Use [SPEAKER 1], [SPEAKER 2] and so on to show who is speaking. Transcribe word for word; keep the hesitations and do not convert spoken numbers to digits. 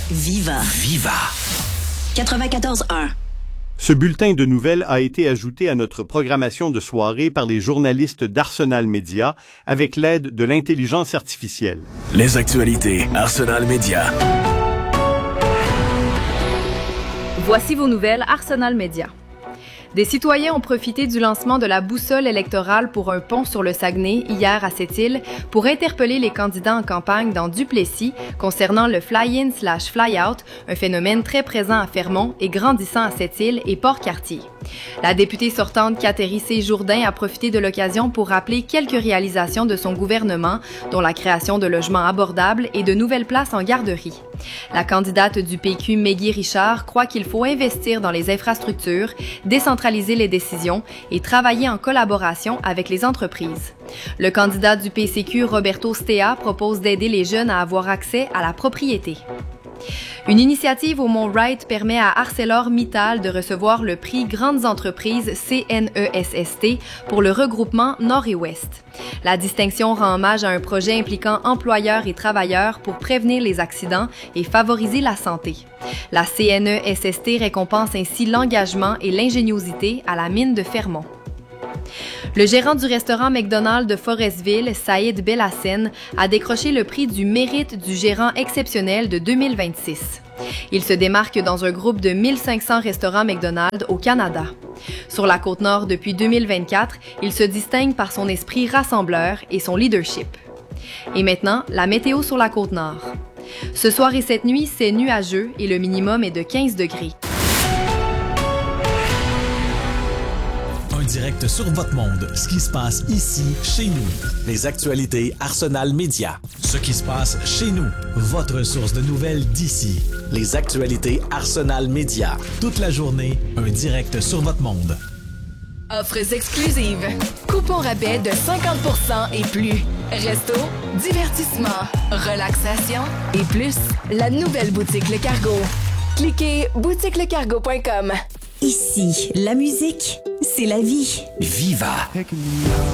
[SPEAKER 1] Viva.
[SPEAKER 2] Viva.
[SPEAKER 1] quatre-vingt-quatorze un.
[SPEAKER 3] Ce bulletin de nouvelles a été ajouté à notre programmation de soirée par les journalistes d'Arsenal Média avec l'aide de l'intelligence artificielle.
[SPEAKER 2] Les actualités Arsenal Média.
[SPEAKER 4] Voici vos nouvelles Arsenal Média. Des citoyens ont profité du lancement de la boussole électorale pour un pont sur le Saguenay hier à Sept-Îles pour interpeller les candidats en campagne dans Duplessis concernant le fly-in slash fly-out, un phénomène très présent à Fermont et grandissant à Sept-Îles et Port-Cartier. La députée sortante Catherine C. a profité de l'occasion pour rappeler quelques réalisations de son gouvernement, dont la création de logements abordables et de nouvelles places en garderie. La candidate du P Q, Meggy Richard, croit qu'il faut investir dans les infrastructures, décentraliser les décisions et travailler en collaboration avec les entreprises. Le candidat du P C Q, Roberto Stea, propose d'aider les jeunes à avoir accès à la propriété. Une initiative au Mont-Wright permet à ArcelorMittal de recevoir le prix Grandes entreprises C N E S S T pour le regroupement Nord et Ouest. La distinction rend hommage à un projet impliquant employeurs et travailleurs pour prévenir les accidents et favoriser la santé. La C N E S S T récompense ainsi l'engagement et l'ingéniosité à la mine de Fermont. Le gérant du restaurant McDonald's de Forestville, Saïd Belhassen, a décroché le prix du mérite du gérant exceptionnel de deux mille vingt-six. Il se démarque dans un groupe de mille cinq cents restaurants McDonald's au Canada. Sur la Côte-Nord depuis deux mille vingt-quatre, il se distingue par son esprit rassembleur et son leadership. Et maintenant, la météo sur la Côte-Nord. Ce soir et cette nuit, c'est nuageux et le minimum est de quinze degrés.
[SPEAKER 5] Direct sur votre monde, ce qui se passe ici, chez nous.
[SPEAKER 2] Les actualités Arsenal Média.
[SPEAKER 5] Ce qui se passe chez nous, votre source de nouvelles d'ici.
[SPEAKER 2] Les actualités Arsenal Média.
[SPEAKER 5] Toute la journée, un direct sur votre monde.
[SPEAKER 6] Offres exclusives. Coupons rabais de cinquante pour cent et plus. Resto, divertissement, relaxation et plus. La nouvelle boutique Le Cargo. Cliquez boutique le cargo point com.
[SPEAKER 1] Ici, la musique, c'est la vie.
[SPEAKER 2] Viva.